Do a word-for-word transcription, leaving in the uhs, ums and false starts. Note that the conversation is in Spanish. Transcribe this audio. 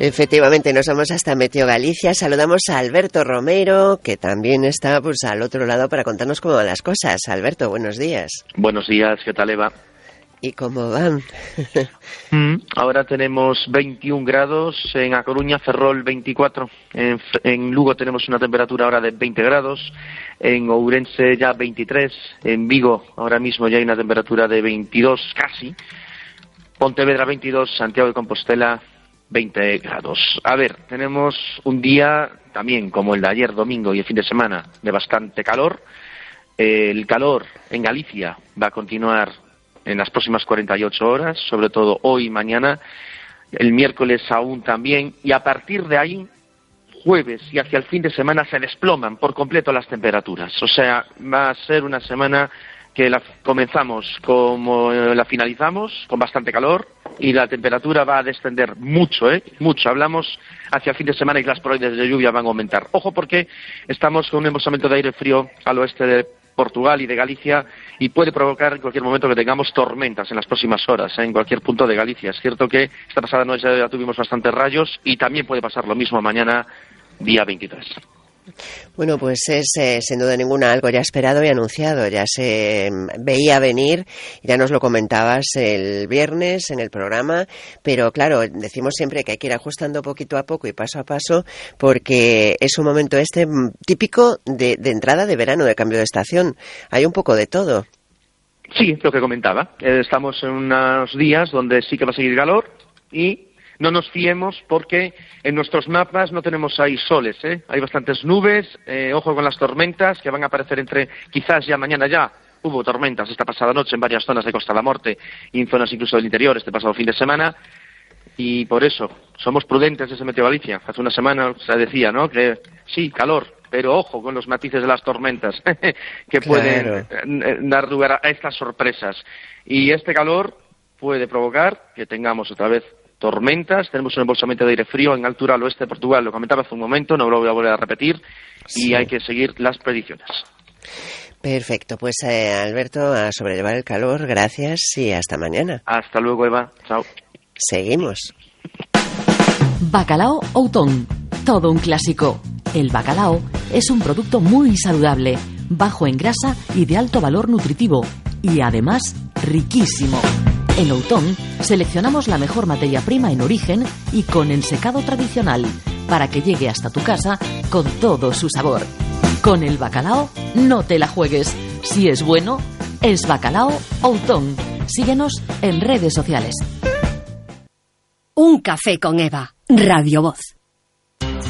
Efectivamente, nos vamos hasta Meteo Galicia. Saludamos a Alberto Romero, que también está pues al otro lado para contarnos cómo van las cosas. Alberto, buenos días. Buenos días, ¿qué tal, Eva? ¿Y cómo van? mm, ahora tenemos veintiún grados, en A Coruña, Ferrol veinticuatro, en, en Lugo tenemos una temperatura ahora de veinte grados, en Ourense ya veintitrés, en Vigo ahora mismo ya hay una temperatura de veintidós casi, Pontevedra veintidós, Santiago de Compostela veinte grados. A ver, tenemos un día también como el de ayer domingo y el fin de semana de bastante calor. El calor en Galicia va a continuar en las próximas cuarenta y ocho horas, sobre todo hoy y mañana, el miércoles aún también, y a partir de ahí, jueves y hacia el fin de semana se desploman por completo las temperaturas. O sea, va a ser una semana que la comenzamos como la finalizamos, con bastante calor, y la temperatura va a descender mucho, ¿eh? Mucho. Hablamos hacia el fin de semana y las probabilidades de lluvia van a aumentar. Ojo, porque estamos con un embolsamiento de aire frío al oeste de Portugal y de Galicia, y puede provocar en cualquier momento que tengamos tormentas en las próximas horas, ¿eh? En cualquier punto de Galicia. Es cierto que esta pasada noche ya tuvimos bastantes rayos y también puede pasar lo mismo mañana, día veintitrés. Bueno, pues es eh, sin duda ninguna algo ya esperado y anunciado, ya se veía venir, ya nos lo comentabas el viernes en el programa, pero claro, decimos siempre que hay que ir ajustando poquito a poco y paso a paso, porque es un momento este típico de, de entrada de verano, de cambio de estación, hay un poco de todo. Sí, lo que comentaba, eh, estamos en unos días donde sí que va a seguir calor y no nos fiemos porque en nuestros mapas no tenemos ahí soles, ¿eh? Hay bastantes nubes, eh, ojo con las tormentas que van a aparecer entre, quizás ya mañana ya, hubo tormentas esta pasada noche en varias zonas de Costa da Morte y en zonas incluso del interior este pasado fin de semana, y por eso somos prudentes desde Meteo Galicia. Hace una semana se decía, ¿no?, que sí, calor, pero ojo con los matices de las tormentas que pueden claro. dar lugar a estas sorpresas. Y este calor puede provocar que tengamos otra vez tormentas, tenemos un embolsamiento de aire frío en altura al oeste de Portugal, lo comentaba hace un momento, no lo voy a volver a repetir, sí. Y hay que seguir las predicciones. Perfecto, pues eh, Alberto, a sobrellevar el calor, gracias y hasta mañana. Hasta luego, Eva, chao. Seguimos. Bacalao Outón, todo un clásico. El bacalao es un producto muy saludable, bajo en grasa y de alto valor nutritivo, y además riquísimo. En Outón seleccionamos la mejor materia prima en origen y con ensecado tradicional para que llegue hasta tu casa con todo su sabor. Con el bacalao no te la juegues. Si es bueno, es Bacalao Outón. Síguenos en redes sociales. Un café con Eva, Radio Voz.